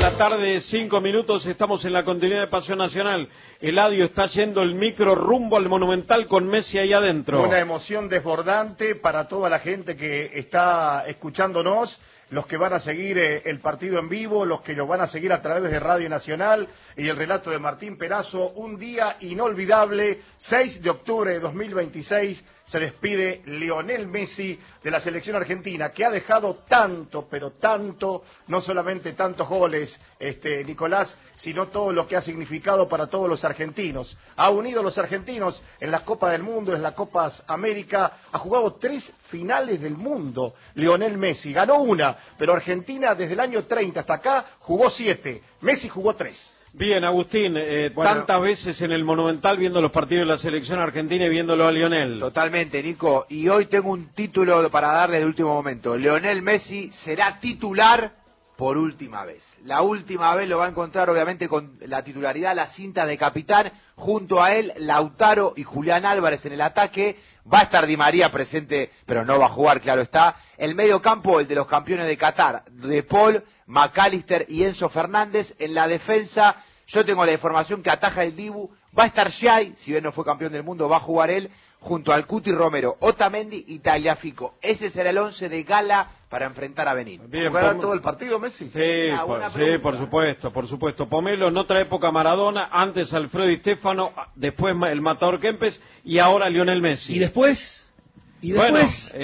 la tarde, 5 minutos, estamos en la continuidad de Pasión Nacional. Eladio está yendo el micro rumbo al Monumental con Messi ahí adentro. Una emoción desbordante para toda la gente que está escuchándonos, los que van a seguir el partido en vivo, los que lo van a seguir a través de Radio Nacional y el relato de Martín Perazo. Un día inolvidable, 6 de octubre de 2026, se despide Lionel Messi de la selección argentina, que ha dejado tanto, pero tanto, no solamente tantos goles, Nicolás, sino todo lo que ha significado para todos los argentinos. Ha unido a los argentinos en las Copas del Mundo, en las Copas América, ha jugado 3 finales del mundo, Lionel Messi. Ganó una, pero Argentina desde el año 30 hasta acá jugó 7, Messi jugó 3. Bien, Agustín, tantas veces en el Monumental viendo los partidos de la selección argentina y viéndolo a Lionel. Totalmente, Nico, y hoy tengo un título para darle de último momento. Lionel Messi será titular por última vez. La última vez lo va a encontrar obviamente con la titularidad, la cinta de capitán, junto a él Lautaro y Julián Álvarez en el ataque. Va a estar Di María presente, pero no va a jugar, claro está. El medio campo, el de los campeones de Qatar, De Paul, McAllister y Enzo Fernández. En la defensa, yo tengo la información que ataja el Dibu. Va a estar Xai, si bien no fue campeón del mundo, va a jugar él, junto al Cuti Romero, Otamendi y Tagliafico. Ese será el 11 de gala para enfrentar a Benín. ¿Jugará todo el partido Messi? Sí, por supuesto. Pomelo en otra época Maradona, antes Alfredo Di Stéfano, después el matador Kempes y ahora Lionel Messi. ¿Y después? Bueno,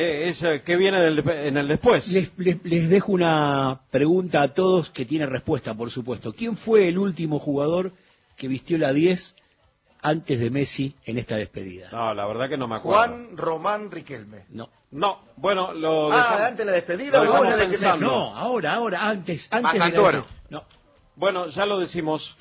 ¿qué viene en el después? Les dejo una pregunta a todos que tiene respuesta, por supuesto. ¿Quién fue el último jugador que vistió la 10 antes de Messi en esta despedida? No, la verdad que no me acuerdo. Juan Román Riquelme. No, bueno, lo dejamos. ¿Antes de la despedida o ahora de que Messi? No, ahora, antes de la despedida. No. Bueno, ya lo decimos.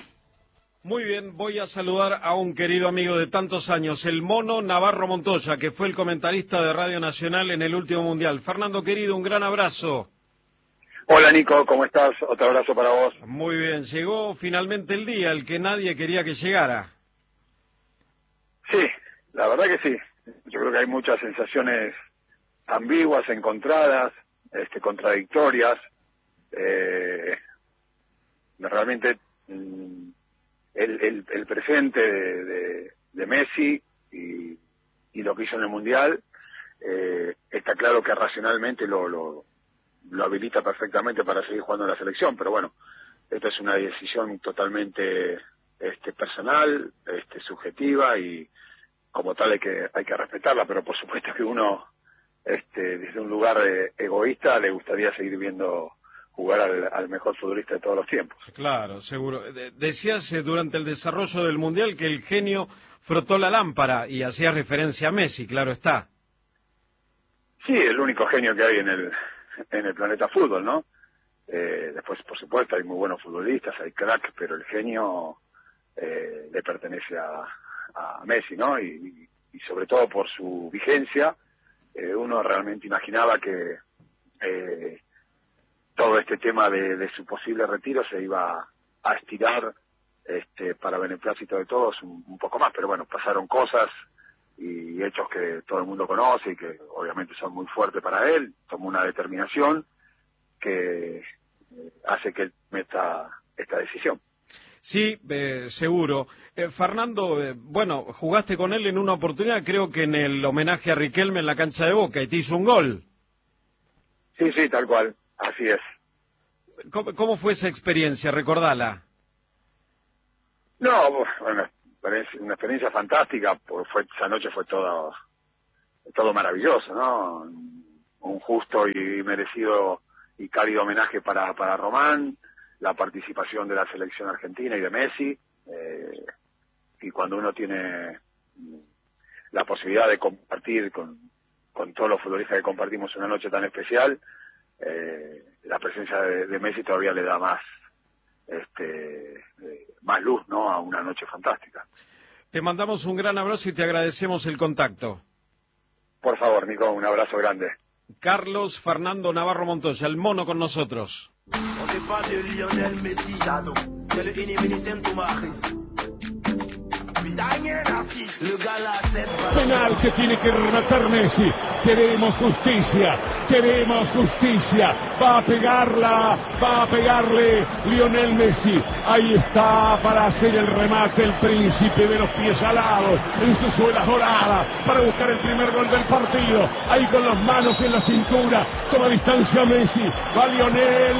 Muy bien, voy a saludar a un querido amigo de tantos años, el Mono Navarro Montoya, que fue el comentarista de Radio Nacional en el último Mundial. Fernando, querido, un gran abrazo. Hola, Nico, ¿cómo estás? Otro abrazo para vos. Muy bien, llegó finalmente el día, el que nadie quería que llegara. Sí, la verdad que sí. Yo creo que hay muchas sensaciones ambiguas, encontradas, contradictorias. Realmente el presente de Messi y lo que hizo en el Mundial, está claro que racionalmente lo habilita perfectamente para seguir jugando en la selección, pero bueno, esto es una decisión totalmente personal, subjetiva, y como tal hay que respetarla, pero por supuesto que uno desde un lugar egoísta le gustaría seguir viendo jugar al mejor futbolista de todos los tiempos. Claro, seguro. Decías durante el desarrollo del Mundial que el genio frotó la lámpara y hacía referencia a Messi, claro está. Sí, el único genio que hay en el planeta fútbol, ¿no? Después, por supuesto, hay muy buenos futbolistas, hay cracks, pero el genio le pertenece a Messi, ¿no? Y sobre todo por su vigencia, uno realmente imaginaba que todo este tema de su posible retiro se iba a estirar para beneplácito de todos un poco más, pero bueno, pasaron cosas y hechos que todo el mundo conoce y que obviamente son muy fuertes para él. Tomó una determinación que hace que él meta esta decisión. Sí, seguro. Fernando, bueno, jugaste con él en una oportunidad, creo que en el homenaje a Riquelme en la cancha de Boca, y te hizo un gol. Sí, tal cual, así es. ¿Cómo fue esa experiencia? Recordala. No, bueno, una experiencia fantástica, porque esa noche fue todo maravilloso, ¿no? Un justo y merecido y cálido homenaje para Román, la participación de la selección argentina y de Messi, y cuando uno tiene la posibilidad de compartir con todos los futbolistas que compartimos una noche tan especial, la presencia de Messi todavía le da más luz, ¿no?, a una noche fantástica. Te mandamos un gran abrazo y te agradecemos el contacto. Por favor, Nico, un abrazo grande. Carlos Fernando Navarro Montoya, el Mono con nosotros. Penal que tiene que rematar Messi. Queremos justicia. Queremos justicia. Va a pegarle Lionel Messi. Ahí está para hacer el remate el príncipe de los pies alados en sus suelas doradas para buscar el primer gol del partido. Ahí con las manos en la cintura, toma distancia Messi. Va Lionel